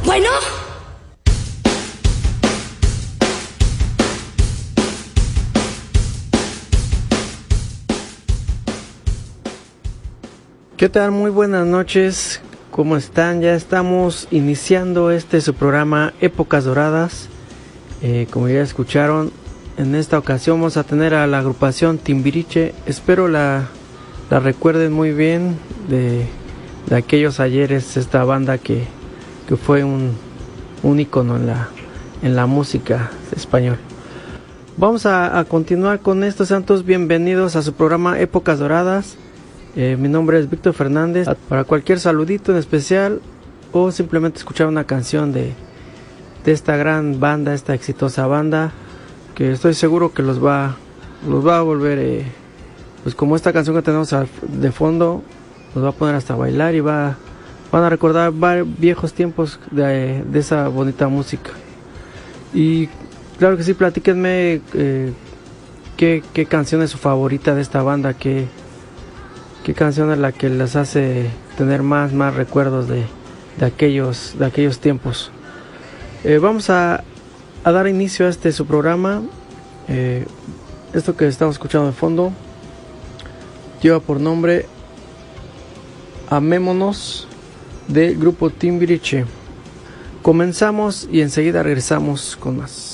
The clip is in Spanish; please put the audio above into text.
Bueno. ¿Qué tal? Muy buenas noches. ¿Cómo están? Ya estamos iniciando su programa Épocas Doradas. Como ya escucharon, en esta ocasión vamos a tener a la agrupación Timbiriche. Espero la recuerden muy bien de aquellos ayeres, esta banda que fue un ícono en la música español. Vamos a continuar con estos santos. Bienvenidos a su programa Épocas Doradas. Mi nombre es Víctor Fernández. Para cualquier saludito en especial o simplemente escuchar una canción de esta gran banda, esta exitosa banda, que estoy seguro que los va a volver, pues como esta canción que tenemos de fondo, los va a poner hasta bailar y van a recordar viejos tiempos de esa bonita música. Y claro que sí, platíquenme qué canción es su favorita de esta banda, qué canción es la que les hace tener más recuerdos de aquellos tiempos. Vamos a dar inicio a su programa. Esto que estamos escuchando de fondo lleva por nombre Amémonos, del grupo Timbiriche. Comenzamos y enseguida regresamos con más.